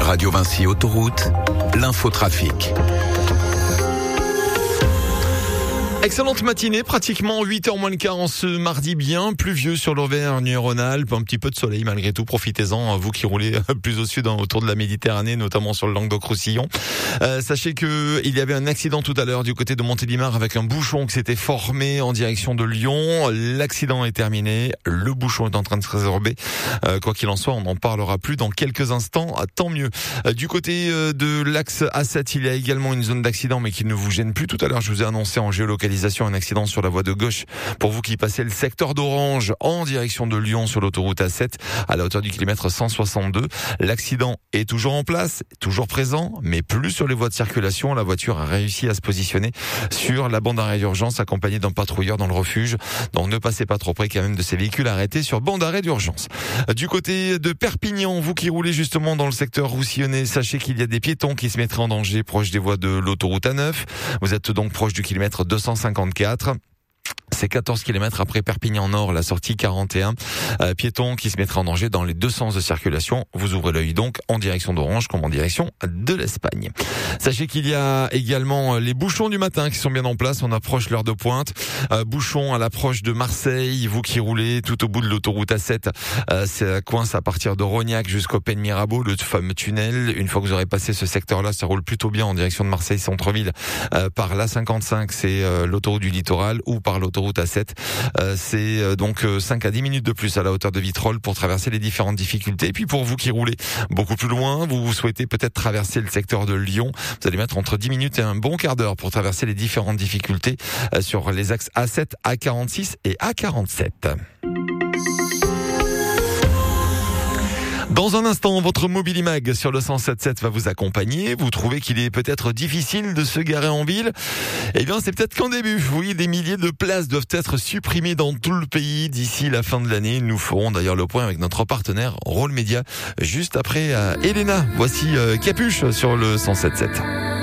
Radio Vinci Autoroute, l'infotrafic. Excellente matinée, pratiquement 8h moins le quart en ce mardi bien pluvieux sur l'Auvergne-Rhône-Alpes, un petit peu de soleil malgré tout, profitez-en, vous qui roulez plus au sud autour de la Méditerranée, notamment sur le Languedoc-Roussillon. Sachez que il y avait un accident tout à l'heure du côté de Montélimar avec un bouchon qui s'était formé en direction de Lyon. L'accident est terminé, le bouchon est en train de se résorber. Quoi qu'il en soit, on n'en parlera plus dans quelques instants, tant mieux. Du côté de l'axe A7, il y a également une zone d'accident mais qui ne vous gêne plus. Tout à l'heure, je vous ai annoncé en géolocalisation un accident sur la voie de gauche pour vous qui passez le secteur d'Orange en direction de Lyon sur l'autoroute A7 à la hauteur du kilomètre 162. L'accident est toujours en place, toujours présent, mais plus sur les voies de circulation. La voiture a réussi à se positionner sur la bande d'arrêt d'urgence accompagnée d'un patrouilleur dans le refuge. Donc ne passez pas trop près quand même de ces véhicules arrêtés sur bande d'arrêt d'urgence. Du côté de Perpignan, vous qui roulez justement dans le secteur roussillonnais, sachez qu'il y a des piétons qui se mettraient en danger proche des voies de l'autoroute A9. Vous êtes donc proche du kilomètre 254. C'est 14 km après Perpignan Nord, la sortie 41. Piétons qui se mettraient en danger dans les deux sens de circulation. Vous ouvrez l'œil donc en direction d'Orange comme en direction de l'Espagne. Sachez qu'il y a également les bouchons du matin qui sont bien en place. On approche l'heure de pointe. Bouchons à l'approche de Marseille. Vous qui roulez tout au bout de l'autoroute A7, ça coince à partir de Rognac jusqu'au Pen Mirabeau, le fameux tunnel. Une fois que vous aurez passé ce secteur-là, ça roule plutôt bien en direction de Marseille centre-ville. Par l'A55, c'est l'autoroute du littoral ou par l'autoroute A7. C'est donc 5 à 10 minutes de plus à la hauteur de Vitrolles pour traverser les différentes difficultés. Et puis pour vous qui roulez beaucoup plus loin, vous souhaitez peut-être traverser le secteur de Lyon, vous allez mettre entre 10 minutes et un bon quart d'heure pour traverser les différentes difficultés sur les axes A7, A46 et A47. Dans un instant, votre Mobilimag sur le 107.7 va vous accompagner. Vous trouvez qu'il est peut-être difficile de se garer en ville? Eh bien, c'est peut-être qu'en début. Oui, des milliers de places doivent être supprimées dans tout le pays d'ici la fin de l'année. Nous ferons d'ailleurs le point avec notre partenaire Rôle Média juste après Elena. Voici Capuche sur le 107.7.